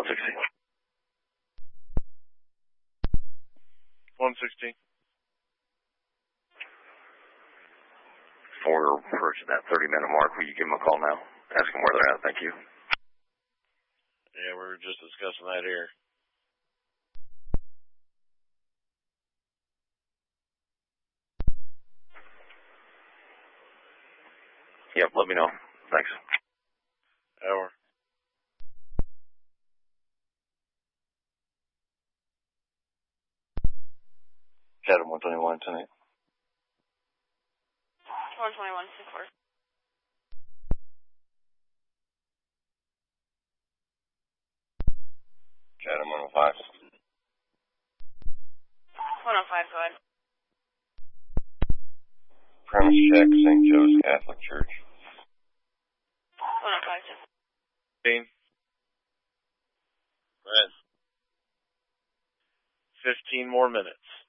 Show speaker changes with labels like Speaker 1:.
Speaker 1: 116.
Speaker 2: 116.
Speaker 1: For approaching that 30-minute mark, will you give them a call now? Ask them where they're at. Thank you.
Speaker 2: Yeah, we were just discussing that here.
Speaker 1: Yep, let me know. Thanks.
Speaker 2: Over.
Speaker 1: Chatham 121 tonight.
Speaker 3: 121, 64.
Speaker 1: Chatham 105.
Speaker 3: 105, go ahead.
Speaker 1: Premise check, St. Joe's Catholic Church.
Speaker 3: 105, sir.
Speaker 2: 15.
Speaker 1: Go ahead.
Speaker 2: 15 more minutes.